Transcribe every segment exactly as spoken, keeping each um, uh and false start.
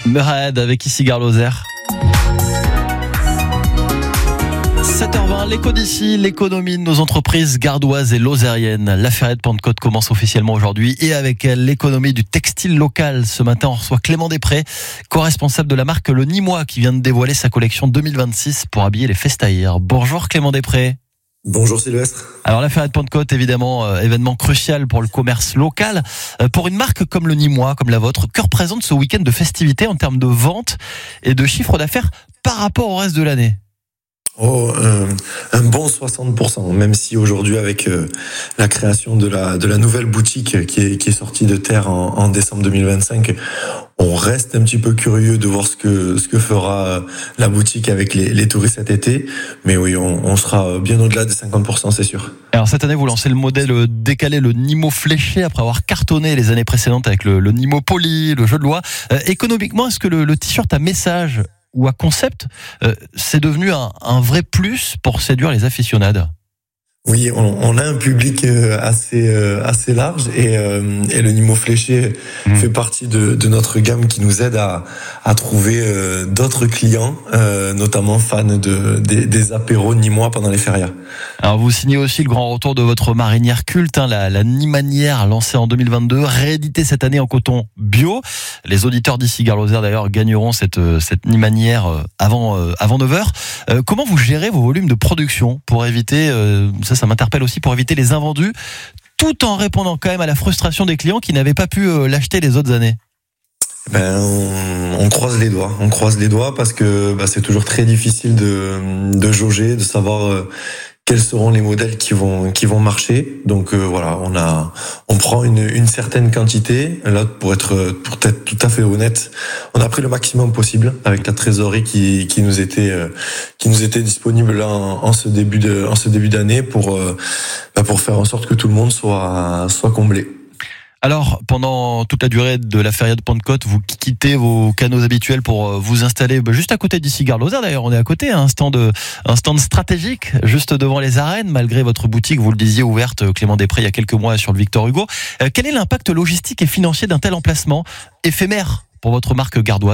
Murad avec ici Gare Lozère. sept heures vingt, l'écho d'ici, l'économie de nos entreprises gardoises et lozériennes. La Feria de Pentecôte commence officiellement aujourd'hui et avec elle l'économie du textile local. Ce matin, on reçoit Clément Després, co-responsable de la marque Le Nîmois, qui vient de dévoiler sa collection deux mille vingt-six pour habiller les festaïrs. Bonjour Clément Després. Bonjour Sylvestre. Alors la Feria de Pentecôte, évidemment, euh, événement crucial pour le commerce local. Euh, pour une marque comme Le Nîmois, comme la vôtre, que représente ce week-end de festivités en termes de vente et de chiffre d'affaires par rapport au reste de l'année ? Oh, un, un bon soixante pour cent, même si aujourd'hui avec euh, la création de la de la nouvelle boutique qui est qui est sortie de terre en, en décembre deux mille vingt-cinq, on reste un petit peu curieux de voir ce que ce que fera la boutique avec les, les touristes cet été, mais oui, on, on sera bien au-delà des cinquante pour cent, c'est sûr. Alors cette année, vous lancez le modèle décalé, le Nîmo fléché, après avoir cartonné les années précédentes avec le, le Nîmo poli, le jeu de loi. Euh, économiquement, est-ce que le, le t-shirt à message ou à concept, euh, c'est devenu un, un vrai plus pour séduire les aficionados? Oui, on, on a un public assez assez large et, euh, et le Nîmo fléché mmh. fait partie de, de notre gamme qui nous aide à, à trouver euh, d'autres clients, euh, notamment fans de, des, des apéros nîmois pendant les férias. Alors vous signez aussi le grand retour de votre marinière culte, hein, la, la Nîmanière, lancée en deux mille vingt-deux, rééditée cette année en coton bio. Les auditeurs d'ici Gare Lozère d'ailleurs gagneront cette, cette Nîmanière avant, avant neuf heures. Euh, comment vous gérez vos volumes de production pour éviter... Euh, ça, ça m'interpelle aussi, pour éviter les invendus, tout en répondant quand même à la frustration des clients qui n'avaient pas pu euh, l'acheter les autres années? Ben, on, on croise les doigts, on croise les doigts parce que bah, c'est toujours très difficile de, de jauger, de savoir euh, quels seront les modèles qui vont qui vont marcher. Donc euh, voilà, on a on prend une une certaine quantité. Là, pour être pour être tout à fait honnête, on a pris le maximum possible avec la trésorerie qui qui nous était euh, qui nous était disponible là en, en ce début de en ce début d'année pour euh, bah, pour faire en sorte que tout le monde soit soit comblé. Alors, pendant toute la durée de la Feria de Pentecôte, vous quittez vos canaux habituels pour vous installer juste à côté d'ici Gare Lozère. D'ailleurs, on est à côté, un stand, un stand stratégique juste devant les arènes, malgré votre boutique, vous le disiez, ouverte, Clément Després, il y a quelques mois sur le Victor Hugo. Quel est l'impact logistique et financier d'un tel emplacement éphémère pour votre marque gardoise ?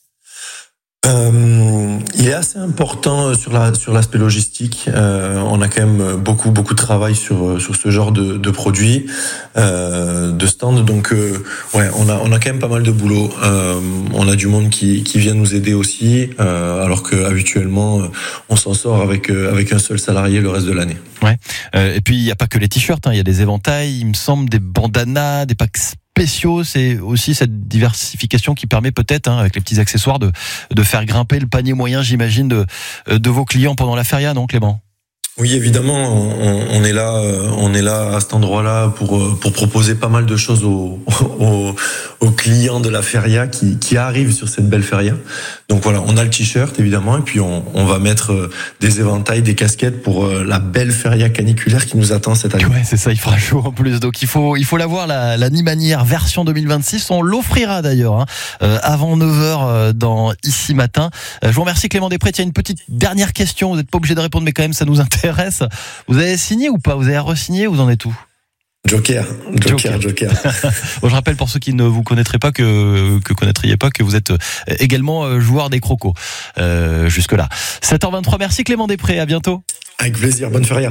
Euh, il est assez important sur la sur l'aspect logistique. Euh, on a quand même beaucoup beaucoup de travail sur sur ce genre de, de produits, euh, de stands. Donc euh, ouais, on a on a quand même pas mal de boulot. Euh, on a du monde qui qui vient nous aider aussi, euh, alors que habituellement on s'en sort avec avec un seul salarié le reste de l'année. Ouais. Euh, et puis il y a pas que les t-shirts, hein, il y a des éventails, il me semble, des bandanas, des packs spéciaux. C'est aussi cette diversification qui permet peut-être, hein, avec les petits accessoires, de, de faire grimper le panier moyen, j'imagine, de, de vos clients pendant la feria, non Clément ? Oui, évidemment, on, on est là, on est là à cet endroit-là pour pour proposer pas mal de choses aux aux, aux clients de la feria qui qui arrivent sur cette belle feria. Donc voilà, on a le t-shirt évidemment, et puis on on va mettre des éventails, des casquettes pour la belle feria caniculaire qui nous attend cette année. Ouais, c'est ça, il fera chaud en plus, donc il faut il faut la voir, la la Nîmanière version deux mille vingt-six. On l'offrira d'ailleurs hein, euh, avant neuf heures dans Ici Matin. Euh, je vous remercie Clément Després. Il y a une petite dernière question. Vous n'êtes pas obligé de répondre, mais quand même ça nous intéresse. Vous avez signé ou pas? Vous avez re-signé? Vous en êtes où? Joker, Joker, Joker. Bon, je rappelle pour ceux qui ne vous connaîtraient pas, que que connaîtriez pas, que vous êtes également joueur des Crocos. Euh, jusque là. sept heures vingt-trois. Merci Clément Després. À bientôt. Avec plaisir. Bonne feria.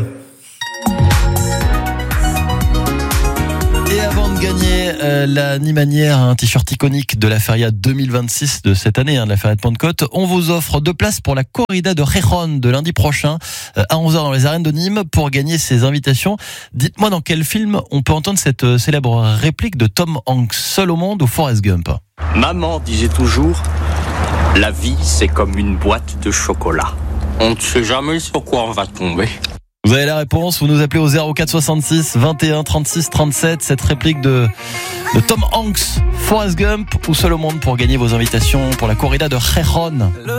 Et avant de gagner euh, la Nîmanière, un t-shirt iconique de la Feria deux mille vingt-six de cette année, hein, de la Feria de Pentecôte, on vous offre deux places pour la corrida de Gijón de lundi prochain euh, à onze heures dans les arènes de Nîmes. Pour gagner ces invitations, dites-moi dans quel film on peut entendre cette euh, célèbre réplique de Tom Hanks, Seul au monde ou Forrest Gump. Maman disait toujours, la vie c'est comme une boîte de chocolat. On ne sait jamais sur quoi on va tomber. Vous avez la réponse, vous nous appelez au zéro quatre soixante-six vingt et un trente-six trente-sept. Cette réplique de, de Tom Hanks, Forrest Gump ou Seul au monde, pour gagner vos invitations pour la corrida de Gijón.